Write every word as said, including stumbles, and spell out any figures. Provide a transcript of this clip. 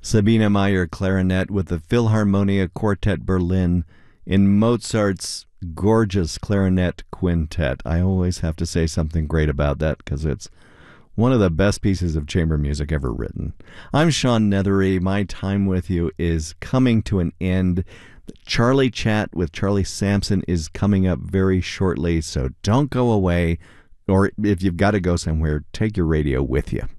Sabine Meyer clarinet with the Philharmonia Quartet Berlin in Mozart's gorgeous clarinet quintet. I always have to say something great about that because it's one of the best pieces of chamber music ever written. I'm Sean Nethery. My time with you is coming to an end. Charlie Chat with Charlie Sampson is coming up very shortly, so don't go away. Or if you've got to go somewhere, take your radio with you.